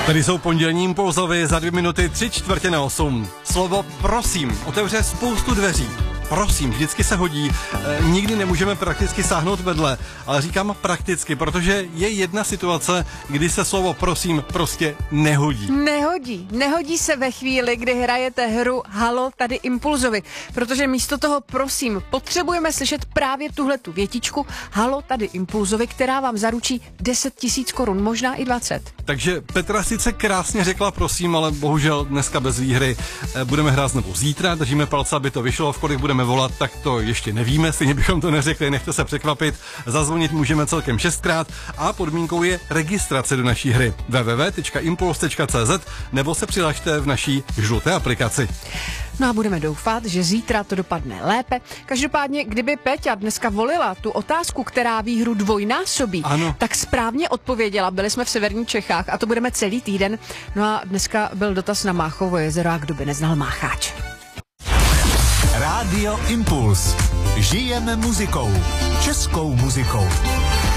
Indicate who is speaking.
Speaker 1: Tady jsou pondělní impulzovy za 2 minuty 7:45. Slovo prosím otevře spoustu dveří. Prosím, vždycky se hodí, nikdy nemůžeme prakticky sáhnout vedle, ale říkám prakticky, protože je jedna situace, kdy se slovo prosím prostě nehodí.
Speaker 2: Nehodí se ve chvíli, kdy hrajete hru Halo, tady impulzovi, protože místo toho prosím potřebujeme slyšet právě tuhletu větičku Halo, tady impulzovi, která vám zaručí 10 000 korun, možná i 20.
Speaker 1: Takže Petra sice krásně řekla prosím, ale bohužel dneska bez výhry. Budeme hrát znovu zítra, držíme palce, aby to vyšlo, v kolik budeme volat, tak to ještě nevíme, stejně bychom to neřekli, nechte se překvapit. Zazvonit můžeme celkem 6krát a podmínkou je registrace do naší hry www.impuls.cz nebo se přihlašte v naší žluté aplikaci.
Speaker 2: No a budeme doufat, že zítra to dopadne lépe. Každopádně, kdyby Péťa dneska volila tu otázku, která výhru dvojnásobí, tak správně odpověděla. Byli jsme v severních Čechách a to budeme celý týden. No a dneska byl dotaz na Máchovo jezero a kdo by neznal Mácháč.
Speaker 3: Rádio Impuls. Žijeme muzikou. Českou muzikou.